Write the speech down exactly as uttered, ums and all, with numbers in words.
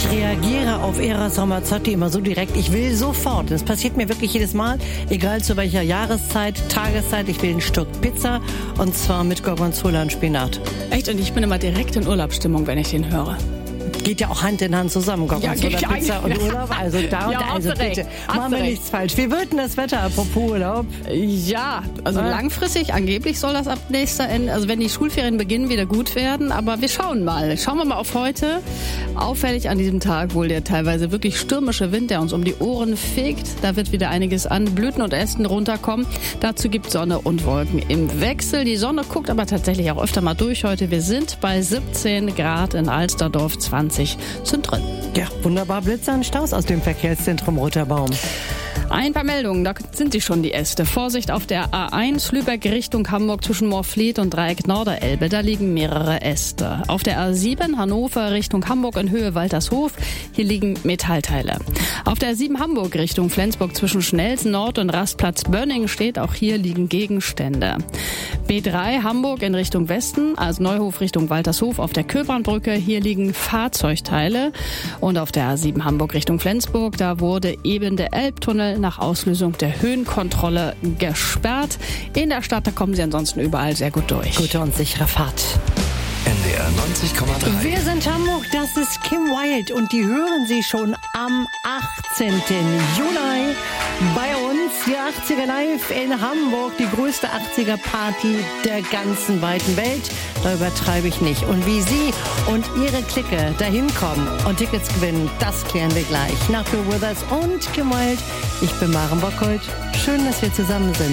Ich reagiere auf Eros Ramazzotti immer so direkt. Ich will sofort. Das passiert mir wirklich jedes Mal, egal zu welcher Jahreszeit, Tageszeit. Ich will ein Stück Pizza und zwar mit Gorgonzola und Spinat. Echt? Und ich bin immer direkt in Urlaubsstimmung, wenn ich den höre. Geht ja auch Hand in Hand zusammen, Gorgonzola, ja, Pizza und Urlaub. Also da und ja, da, also bitte, machen wir nichts falsch. Wie wird denn das Wetter, apropos Urlaub? Ja, also ja. langfristig, angeblich soll das ab nächster Ende, also wenn die Schulferien beginnen, wieder gut werden. Aber wir schauen mal. Schauen wir mal auf heute. Auffällig an diesem Tag wohl der teilweise wirklich stürmische Wind, der uns um die Ohren fegt. Da wird wieder einiges an Blüten und Ästen runterkommen. Dazu gibt Sonne und Wolken im Wechsel. Die Sonne guckt aber tatsächlich auch öfter mal durch heute. Wir sind bei siebzehn Grad in Alsterdorf, zwanzig sind drin. Ja, wunderbar. Blitzer und Staus aus dem Verkehrszentrum Roter Baum. Ein paar Meldungen, da sind sie schon, die Äste. Vorsicht auf der A eins, Lübeck Richtung Hamburg zwischen Moorfleet und Dreieck Norderelbe, da liegen mehrere Äste. Auf der A sieben, Hannover Richtung Hamburg in Höhe Waltershof, hier liegen Metallteile. Auf der A sieben Hamburg Richtung Flensburg zwischen Schnelsen Nord und Rastplatz Bönning steht, auch hier liegen Gegenstände. B drei Hamburg in Richtung Westen, also Neuhof Richtung Waltershof auf der Köbrandbrücke, hier liegen Fahrzeugteile. Und auf der A sieben Hamburg Richtung Flensburg, da wurde eben der Elbtunnel nach Auslösung der Höhenkontrolle gesperrt. In der Stadt, da kommen sie ansonsten überall sehr gut durch. Gute und sichere Fahrt. N D R neunzig Komma drei. Wir sind Hamburg, das ist Kim Wilde und die hören Sie schon am achtzehnten Juli bei uns. Die achtziger Live in Hamburg, die größte achtziger-Party der ganzen weiten Welt. Da übertreibe ich nicht. Und wie Sie und Ihre Clique dahin kommen und Tickets gewinnen, das klären wir gleich. Nach Bill Withers und Kim Wilde. Ich bin Maren Bockholt. Schön, dass wir zusammen sind.